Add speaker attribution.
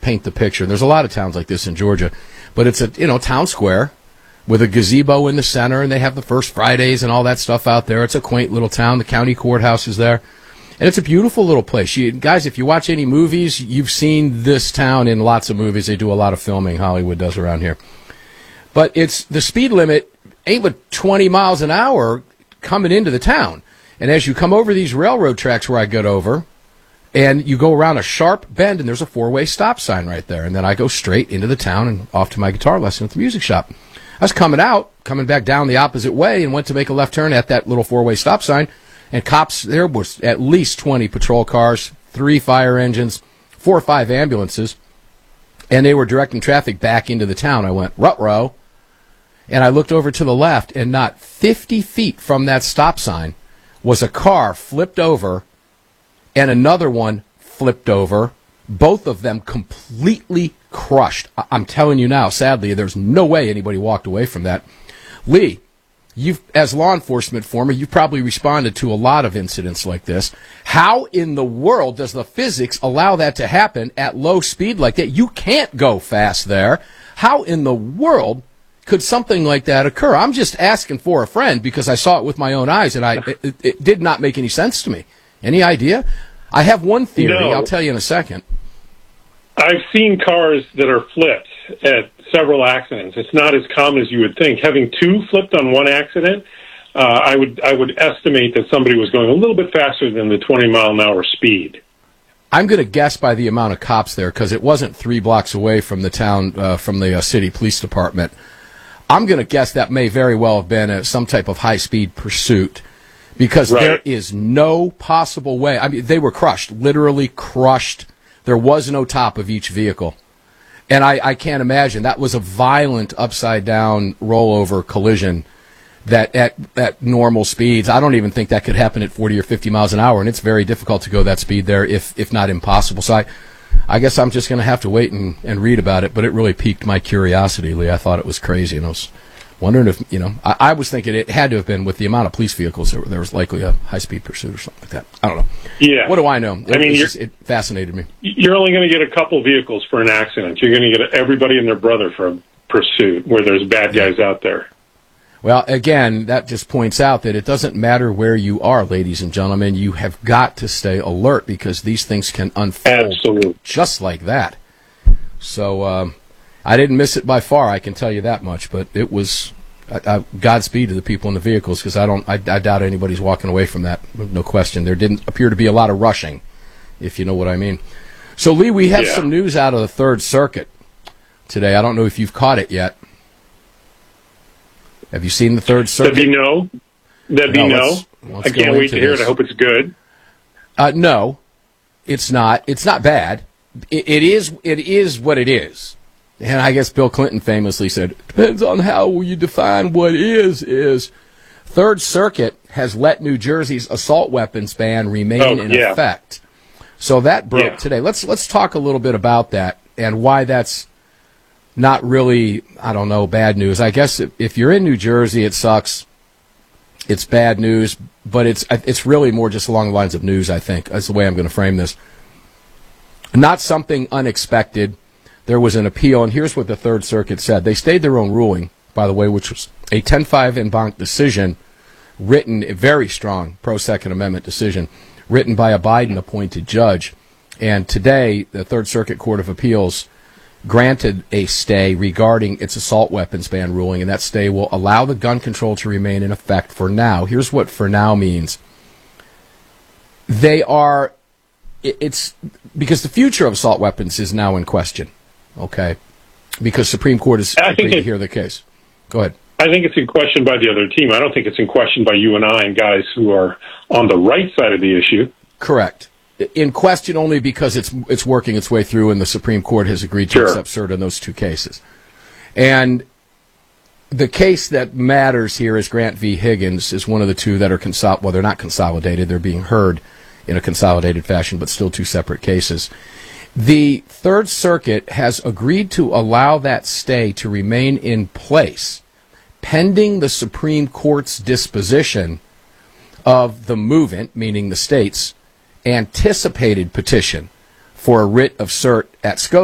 Speaker 1: paint the picture. There's a lot of towns like this in Georgia, but it's a town square with a gazebo in the center, and they have the First Fridays and all that stuff out there. It's a quaint little town. The county courthouse is there, and it's a beautiful little place. Guys, if you watch any movies, you've seen this town in lots of movies. They do a lot of filming. Hollywood does around here, but it's the speed limit ain't but 20 miles an hour coming into the town. And as you come over these railroad tracks where I get over, and you go around a sharp bend, and there's a four-way stop sign right there. And then I go straight into the town and off to my guitar lesson at the music shop. I was coming back down the opposite way, and went to make a left turn at that little four-way stop sign. And cops, there was at least 20 patrol cars, 3 fire engines, 4 or 5 ambulances. And they were directing traffic back into the town. I went, ruh-roh. And I looked over to the left, and not 50 feet from that stop sign was a car flipped over, and another one flipped over, both of them completely crushed. I'm telling you now, sadly, there's no way anybody walked away from that. Lee, as law enforcement former, you've probably responded to a lot of incidents like this. How in the world does the physics allow that to happen at low speed like that? You can't go fast there. How in the world could something like that occur? I'm just asking for a friend because I saw it with my own eyes, and it did not make any sense to me. Any idea? I have one theory. No. I'll tell you in a second.
Speaker 2: I've seen cars that are flipped at several accidents. It's not as common as you would think. Having 2 flipped on one accident, I would estimate that somebody was going a little bit faster than the 20-mile-an-hour speed.
Speaker 1: I'm going to guess by the amount of cops there, because it wasn't 3 blocks away from the town, from the city police department. I'm going to guess that may very well have been some type of high-speed pursuit, because There is no possible way. I mean, they were crushed, literally crushed. There was no top of each vehicle. And I can't imagine. That was a violent upside-down rollover collision that at normal speeds. I don't even think that could happen at 40 or 50 miles an hour, and it's very difficult to go that speed there, if not impossible. So I guess I'm just going to have to wait and read about it, but it really piqued my curiosity, Lee. I thought it was crazy, and I was wondering if, I was thinking it had to have been with the amount of police vehicles, there was likely a high-speed pursuit or something like that. I don't know.
Speaker 2: Yeah.
Speaker 1: What do I know? It fascinated me.
Speaker 2: You're only going to get a couple vehicles for an accident. You're going to get everybody and their brother for a pursuit where there's bad guys out there.
Speaker 1: Well, again, that just points out that it doesn't matter where you are, ladies and gentlemen. You have got to stay alert, because these things can unfold just like that. So I didn't miss it by far, I can tell you that much. But it was Godspeed to the people in the vehicles, because I doubt anybody's walking away from that. No question. There didn't appear to be a lot of rushing, if you know what I mean. So, Lee, we have some news out of the Third Circuit today. I don't know if you've caught it yet. Have you seen the Third Circuit?
Speaker 2: That'd be no. I can't wait to hear it. I hope it's good.
Speaker 1: No, it's not. It's not bad. It is what it is. And I guess Bill Clinton famously said, depends on how you define what is. Third Circuit has let New Jersey's assault weapons ban remain in effect. So that broke today. Let's talk a little bit about that and why that's not really, I don't know, bad news. I guess if you're in New Jersey, it sucks. It's bad news, but it's really more just along the lines of news, I think. That's the way I'm going to frame this. Not something unexpected. There was an appeal, and here's what the Third Circuit said. They stayed their own ruling, by the way, which was a 10-5 en banc decision, written, a very strong pro-Second Amendment decision, written by a Biden-appointed judge. And today, the Third Circuit Court of Appeals granted a stay regarding its assault weapons ban ruling, and that stay will allow the gun control to remain in effect for now. Here's what for now means. It's because the future of assault weapons is now in question, okay? Because Supreme Court is agreed to hear the case. Go ahead.
Speaker 2: I think it's in question by the other team. I don't think it's in question by you and I and guys who are on the right side of the issue.
Speaker 1: Correct. In question only because it's working its way through, and the Supreme Court has agreed to accept cert in those 2 cases. And the case that matters here is Grant v. Higgins is one of the 2 that are they're not consolidated. They're being heard in a consolidated fashion, but still 2 separate cases. The Third Circuit has agreed to allow that stay to remain in place pending the Supreme Court's disposition of the movement, meaning the states, anticipated petition for a writ of cert at Scotia.